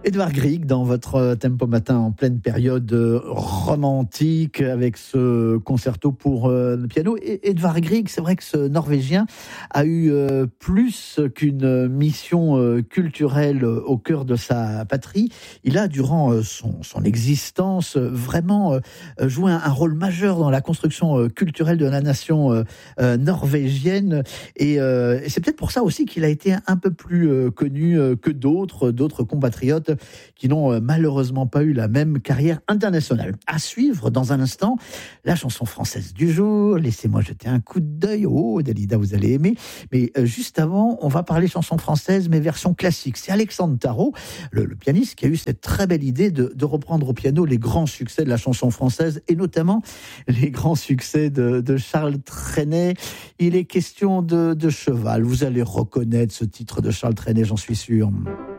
Édouard Grieg, dans votre Tempo Matin en pleine période romantique avec ce concerto pour le piano. Et Édouard Grieg, c'est vrai que ce Norvégien a eu plus qu'une mission culturelle au cœur de sa patrie. Il a, durant son existence, vraiment joué un rôle majeur dans la construction culturelle de la nation norvégienne. Et c'est peut-être pour ça aussi qu'il a été un peu plus connu que d'autres compatriotes qui n'ont malheureusement pas eu la même carrière internationale. À suivre dans un instant, la chanson française du jour. Laissez-moi jeter un coup d'œil. Oh, Dalida, vous allez aimer. Mais juste avant, on va parler chanson française, mais version classique. C'est Alexandre Tarot, le pianiste, qui a eu cette très belle idée de reprendre au piano les grands succès de la chanson française, et notamment les grands succès de Charles Trenet. Il est question de cheval. Vous allez reconnaître ce titre de Charles Trenet, j'en suis sûr.